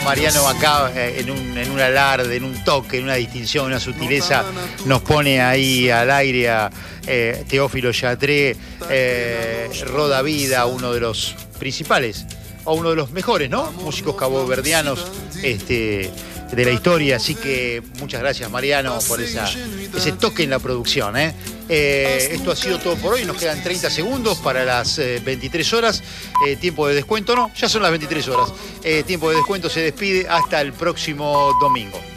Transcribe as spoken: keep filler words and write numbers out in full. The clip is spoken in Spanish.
Mariano acá eh, en, un, en un alarde, en un toque, en una distinción, en una sutileza, nos pone ahí al aire a eh, Teófilo Yatra, eh, Roda Vida, uno de los principales, o uno de los mejores, ¿no? Músicos caboverdianos este, de la historia. Así que muchas gracias, Mariano, por esa, ese toque en la producción, ¿eh? Eh, esto ha sido todo por hoy. Nos quedan treinta segundos para las eh, veintitrés horas. Eh, tiempo de descuento, no, ya son las veintitrés horas. Eh, tiempo de descuento se despide hasta el próximo domingo.